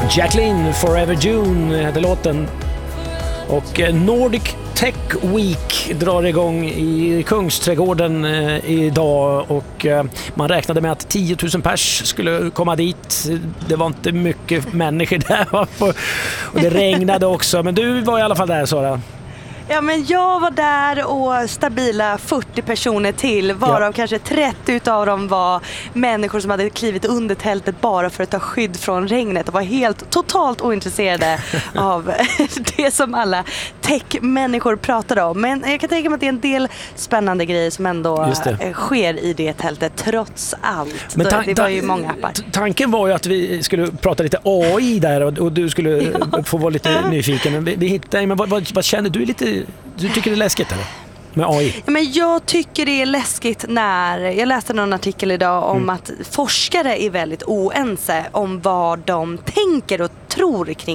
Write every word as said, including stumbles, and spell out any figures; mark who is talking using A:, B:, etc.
A: Jacqueline, Forever June hette låten. Och Nordic Tech Week drar igång i Kungsträdgården eh, idag och eh, man räknade med att tio tusen pers skulle komma dit. Det var inte mycket människor där och det regnade också, men du var i alla fall där, Sara.
B: Ja, men jag var där och stabila fyrtio personer till, varav ja. kanske trettio utav dem var människor som hade klivit under tältet bara för att ta skydd från regnet och var helt totalt ointresserade av det som alla tech-människor pratade om. Men jag kan tänka mig att det är en del spännande grejer som ändå sker i det tältet trots allt. Men ta- det var ju ta- många appar.
A: Tanken var ju att vi skulle prata lite A I där och, och du skulle ja. få vara lite nyfiken. Men vi, vi hittade, men vad, vad, vad känner du lite? Du tycker det är läskigt eller? Med A I?
B: Ja, men jag tycker det är läskigt när jag läste någon artikel idag om mm. att forskare är väldigt oense om vad de tänker och tror kring